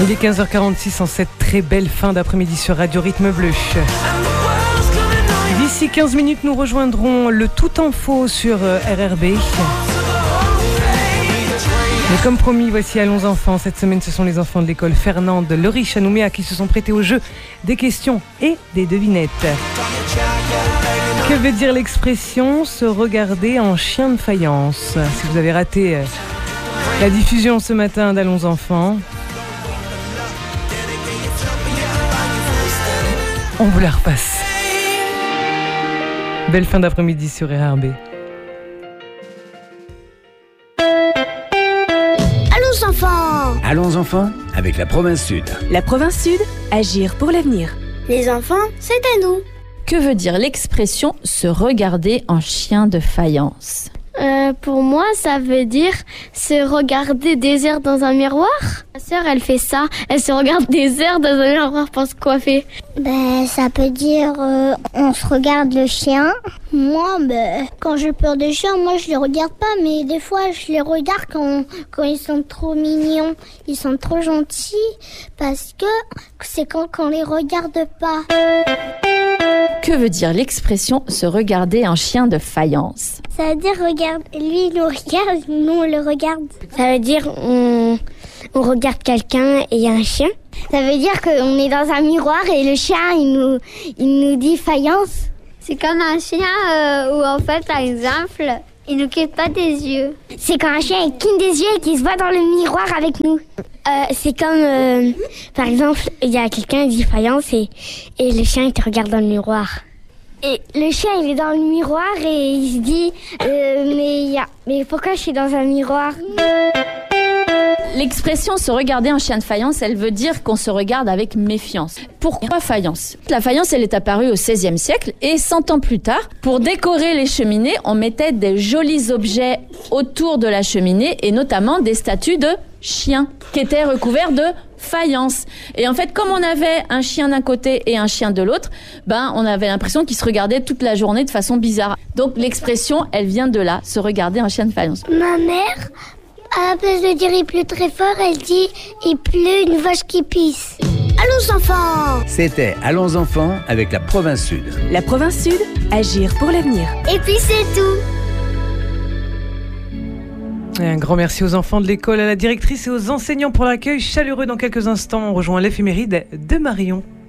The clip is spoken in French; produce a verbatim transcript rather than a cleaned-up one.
Il est quinze heures quarante-six en cette très belle fin d'après-midi sur Radio Rythme Bleu. D'ici quinze minutes, nous rejoindrons le Tout Info sur R R B. Mais comme promis, voici Allons enfants. Cette semaine, ce sont les enfants de l'école Fernande Leriche à Nouméa qui se sont prêtés au jeu des questions et des devinettes. Que veut dire l'expression se regarder en chien de faïence? Si vous avez raté la diffusion ce matin d'Allons enfants, on vous la repasse. Belle fin d'après-midi sur R R B. Allons enfants! Allons enfants avec la province Sud. La province Sud, agir pour l'avenir. Les enfants, c'est à nous. Que veut dire l'expression se regarder en chien de faïence? Euh, pour moi, ça veut dire se regarder des heures dans un miroir. Ma sœur, elle fait ça. Elle se regarde des heures dans un miroir pour se coiffer. Ben, ça peut dire euh, on se regarde le chien. Moi, ben, quand j'ai peur des chiens, moi je les regarde pas, mais des fois je les regarde quand, quand ils sont trop mignons. Ils sont trop gentils parce que c'est quand, quand on les regarde pas. Que veut dire l'expression se regarder en chien de faïence? Ça veut dire regarde, lui il nous regarde, nous on le regarde. Ça veut dire on, on regarde quelqu'un et il y a un chien. Ça veut dire qu'on est dans un miroir et le chien il nous, il nous dit faïence. C'est comme un chien euh, où en fait, par exemple, il ne quitte pas des yeux. C'est quand un chien il cligne des yeux et qu'il se voit dans le miroir avec nous. Euh, c'est comme, euh, par exemple, il y a quelqu'un qui dit faïence et, et le chien il te regarde dans le miroir. Et le chien il est dans le miroir et il se dit euh, mais, y a, mais pourquoi je suis dans un miroir? L'expression se regarder en chien de faïence, elle veut dire qu'on se regarde avec méfiance. Pourquoi faïence? La faïence, elle est apparue au seizième siècle et cent ans plus tard, pour décorer les cheminées, on mettait des jolis objets autour de la cheminée et notamment des statues de chiens qui étaient recouverts de faïence. Et en fait, comme on avait un chien d'un côté et un chien de l'autre, ben, on avait l'impression qu'ils se regardaient toute la journée de façon bizarre. Donc l'expression, elle vient de là, se regarder en chien de faïence. Ma mère, à la place de dire il pleut très fort, elle dit il pleut une vache qui pisse. Allons enfants! C'était Allons enfants avec la province Sud. La province Sud, agir pour l'avenir. Et puis c'est tout. Et un grand merci aux enfants de l'école, à la directrice et aux enseignants pour l'accueil chaleureux. Dans quelques instants, on rejoint l'éphéméride de Marion.